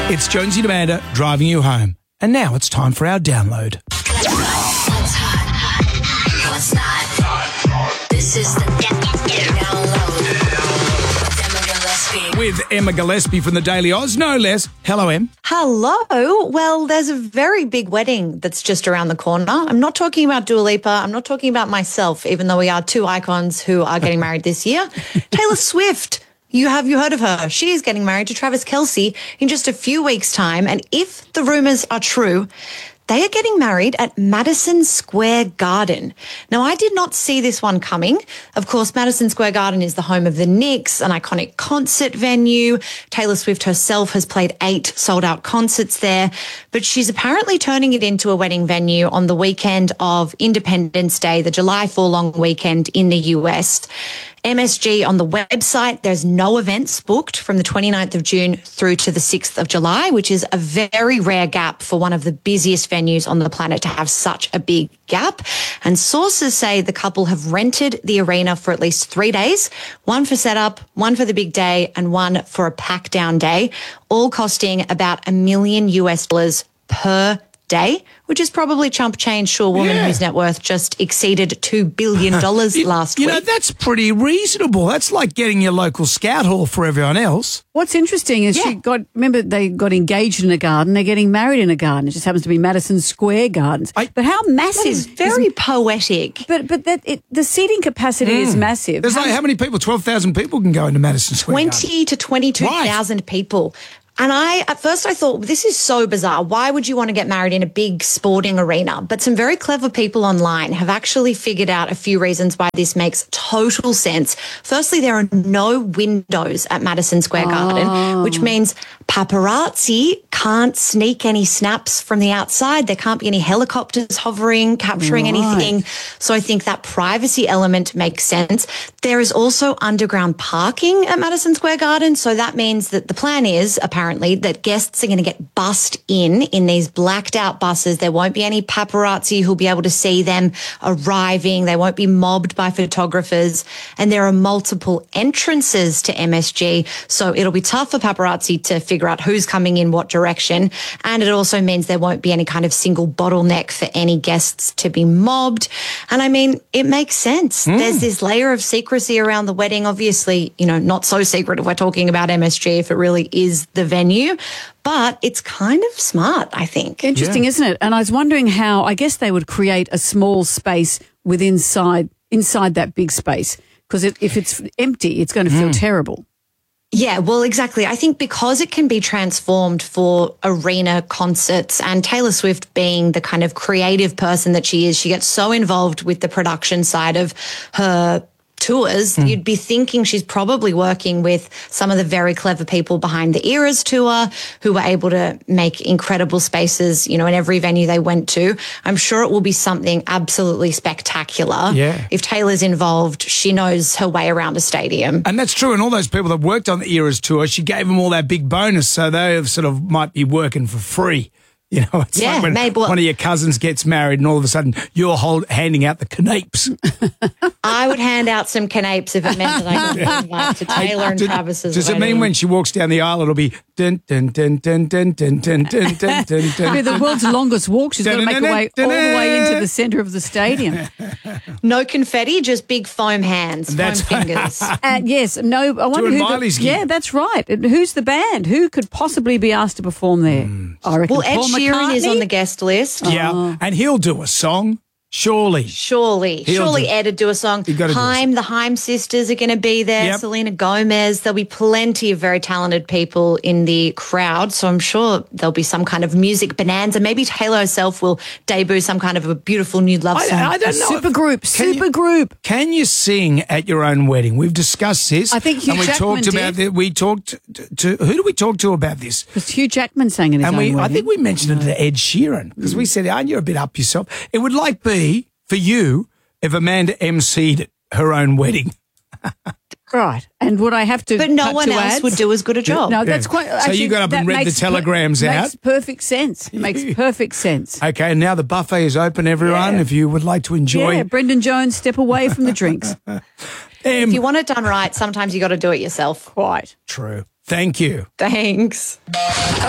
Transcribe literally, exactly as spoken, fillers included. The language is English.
It's Jonesy and Amanda driving you home. And now it's time for our download. What's hot? What's not? This is the download With Emma Gillespie from the Daily Oz, no less. Hello, Em. Hello. Well, there's a very big wedding that's just around the corner. I'm not talking about Dua Lipa. I'm not talking about myself, even though we are two icons who are getting married this year. Taylor Swift. You have you heard of her? She is getting married to Travis Kelce in just a few weeks' time. And if the rumors are true, they are getting married at Madison Square Garden. Now, I did not see this one coming. Of course, Madison Square Garden is the home of the Knicks, an iconic concert venue. Taylor Swift herself has played eight sold-out concerts there, but she's apparently turning it into a wedding venue on the weekend of Independence Day, the July fourth long weekend in the U S. M S G on the website, there's no events booked from the twenty-ninth of June through to the sixth of July, which is a very rare gap for one of the busiest venues on the planet to have such a big gap. And sources say the couple have rented the arena for at least three days, one for setup, one for the big day, and one for a pack down day, all costing about a million U S dollars per day, which is probably chump change to a woman Yeah. whose net worth just exceeded two billion dollars You, last you week. know, that's pretty reasonable. That's like getting your local scout hall for everyone else. What's interesting is Yeah. she got, remember they got engaged in a garden, they're getting married in a garden. It just happens to be Madison Square Gardens. I- but how massive That is very poetic. But but that it, the seating capacity is massive. There's like how many people? twelve thousand people can go into Madison Square Garden. twenty to twenty-two thousand people. And I, at first I thought, this is so bizarre. Why would you want to get married in a big sporting arena? But some very clever people online have actually figured out a few reasons why this makes total sense. Firstly, there are no windows at Madison Square Garden, which means paparazzi can't sneak any snaps from the outside. There can't be any helicopters hovering, capturing Right. anything. So I think that privacy element makes sense. There is also underground parking at Madison Square Garden. So that means that the plan is apparently that guests are going to get bussed in in these blacked out buses. There won't be any paparazzi who'll be able to see them arriving. They won't be mobbed by photographers. And there are multiple entrances to M S G. So it'll be tough for paparazzi to figure out who's coming in what direction. And it also means there won't be any kind of single bottleneck for any guests to be mobbed. And I mean, it makes sense. Mm. There's this layer of secrecy around the wedding. Obviously, you know, not so secret if we're talking about M S G, if it really is the venue, but it's kind of smart, I think. Interesting, Yeah. isn't it? And I was wondering how, I guess they would create a small space with inside, inside that big space. Because it, if it's empty, it's going to feel terrible. Yeah, well, exactly. I think because it can be transformed for arena concerts, and Taylor Swift being the kind of creative person that she is, she gets so involved with the production side of her tours, Mm. you'd be thinking she's probably working with some of the very clever people behind the Eras tour who were able to make incredible spaces, you know, in every venue they went to. I'm sure it will be something absolutely spectacular. Yeah. If Taylor's involved, she knows her way around a stadium. And that's true. And all those people that worked on the Eras tour, she gave them all that big bonus, so they sort of might be working for free. You know, it's Yeah, like when maybe- one of your cousins gets married and all of a sudden you're hold, handing out the canapes. I would hand out some canapes if it meant that I could invite to Taylor and Did- Travis's Does it wedding. mean when she walks down the aisle, it'll be dun dun dun dun dun dun dun dun dun dun It'll be the dun. world's longest walk. She's got to make her way all the way into the centre of the stadium. No confetti, just big foam hands, That's- foam fingers. Uh, yes, no, I wonder Doing who. Miley's The, gig. yeah, that's right. And who's the band? Who could possibly be asked to perform there? I reckon Well, Ed Paul Sheeran is McCartney? on the guest list. Yeah, and he'll do a song, surely. Surely, He'll surely do- Ed would do a song. You gotta do a Haim, the Haim sisters are going to be there. Yep. Selena Gomez. There'll be plenty of very talented people in the crowd. So I'm sure there'll be some kind of music bonanza. Maybe Taylor herself will debut some kind of a beautiful new love I, song. I don't know. Super group, Can you- super group. Can you sing at your own wedding? We've discussed this. I think Hugh and we Jackman talked about did. it. We talked to, to who do we talk to about this? Because Hugh Jackman sang in his And own we, I wedding. think we mentioned it to Ed Sheeran because we said, "Aren't you a bit up yourself?" It would like be for you if Amanda emceed her own wedding. Right. And would I have to but no cut one to else ads? would do as good a job. No, that's Yeah. quite... So actually, you got up that and read the makes per- telegrams out? Makes perfect sense. Makes perfect sense. Okay, and now the buffet is open, everyone. Yeah. If you would like to enjoy, Yeah, Brendan Jones, step away from the drinks. If you want it done right, sometimes you got to do it yourself. Quite. True. Thank you. Thanks.